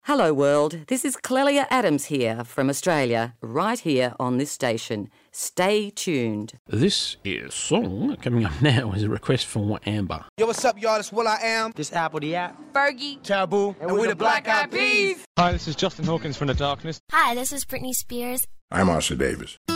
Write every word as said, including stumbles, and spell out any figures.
Hello world, this is Clelia Adams here from Australia, right here on this station. Stay tuned. This is song coming up now is a request from Amber. Yo, what's up, y'all? It's Will I Am. This Apple the App. Fergie. Taboo. And, and we're the Black Eyed Peas. Hi, this is Justin Hawkins from The Darkness. Hi, this is Britney Spears. I'm Oscar Davis.